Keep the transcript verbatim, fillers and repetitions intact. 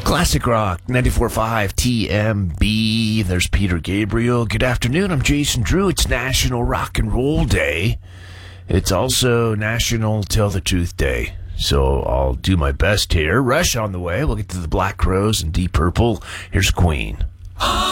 Classic Rock, ninety-four point five T M B. There's Peter Gabriel. Good afternoon, I'm Jason Drew. It's National Rock and Roll Day. It's also National Tell the Truth Day. So I'll do my best here. Rush on the way. We'll get to the Black Crowes and Deep Purple. Here's Queen.